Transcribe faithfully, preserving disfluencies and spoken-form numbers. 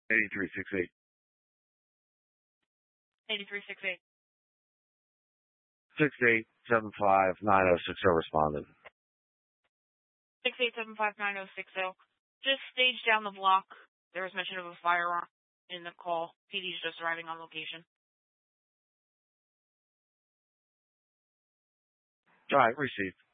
eighty-three sixty-eight. eighty-three sixty-eight. six eight seven five nine oh six oh responded. six eight seven five nine oh six oh. Just stage down the block. There was mention of a firearm in the call. P D's just arriving on location. All right, received.